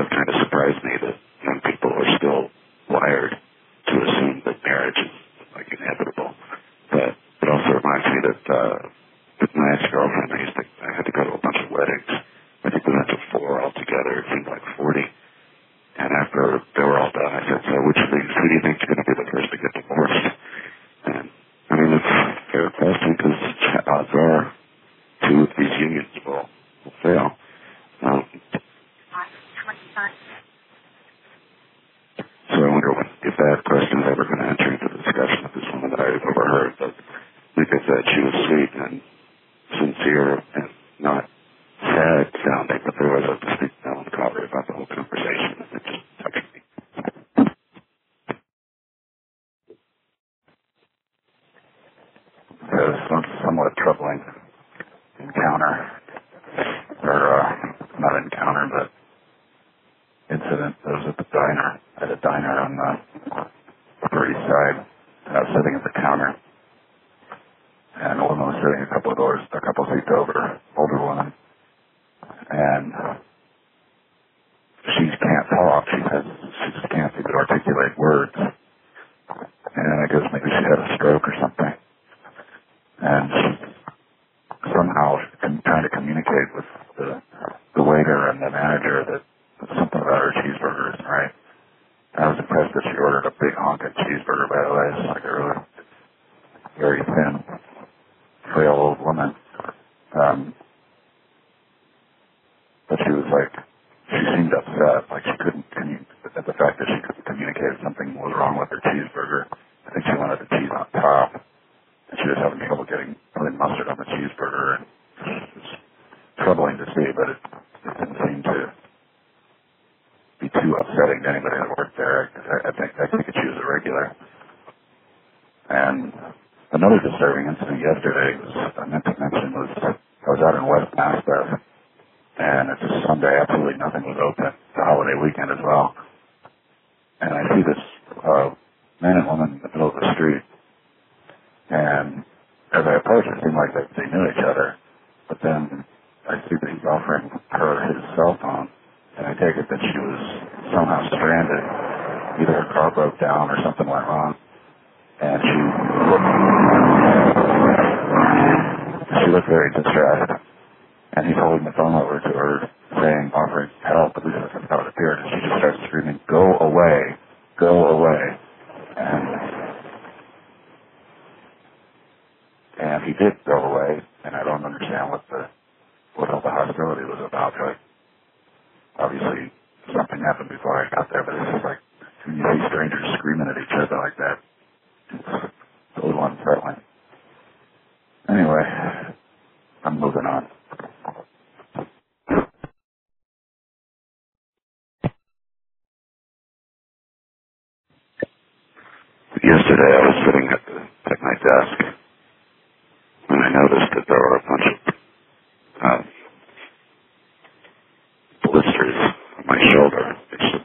does kind of surprise me that young people are still wired to assume that marriage is like inevitable. But it also reminds me that with my ex-girlfriend, I had to go to a bunch of weddings. I think we went to 4 altogether. It seemed like 40. And after they were all done, I said, so who do you think is going to be the first to get divorced? And I mean, it's a fair question because odds are 2 of these unions will fail. So I wonder if that question is ever going to enter into the discussion with this woman that I overheard. But like I said, she was sweet and sincere and not sad sounding, but there was a distinct melancholy about the whole conversation, and it just touched me. It was a somewhat troubling encounter, or not encounter, but incident. It was at a diner on the Upper East Side. And I was sitting at the counter, and a woman was sitting a couple seats over, older woman, and she can't talk. She just can't even articulate words. And I guess maybe she had a stroke or something. And she somehow trying to communicate with the waiter and the manager that something about her cheeseburger isn't right. I was impressed that she ordered a big honking cheeseburger, by the way. It's like a really very thin, frail old woman. But she seemed upset, like she couldn't at the fact that she couldn't communicate something was wrong with her cheeseburger. I think she wanted the cheese on top, and she was having trouble putting mustard on the cheeseburger, and it was troubling to see, but it didn't seem to be too upsetting to anybody that worked there. I think she was a regular. And another disturbing incident yesterday I meant to mention was I was out in West Maspeth, and it's a Sunday, absolutely nothing was open. It's a holiday weekend as well. And I see this man and woman in the middle of the street, and as I approach, it seemed like they knew each other. But then I see that he's offering her his cell phone, and I take it that she was somehow stranded. Either her car broke down or something went wrong. And she looked very distressed. And he's holding the phone over to her, offering help, at least that's how it appeared. And she just starts screaming, "Go away, go away." And he did go away, and I don't understand what all the hostility was about. Like, obviously, something happened before I got there, but it's just like, when you see strangers screaming at each other like that, it's a little unsettling. Anyway, I'm moving on. Yesterday I was sitting at my desk, and I noticed that there were a bunch of blisters on my shoulder.